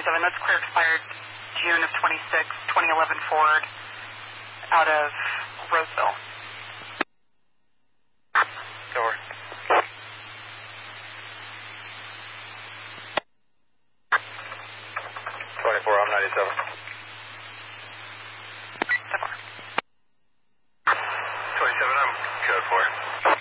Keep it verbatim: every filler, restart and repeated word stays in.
twenty-seven, that's clear expired June of twenty-six, twenty eleven Ford out of Roseville. Over. twenty-four, I'm ninety-seven. twenty-seven, I'm code four.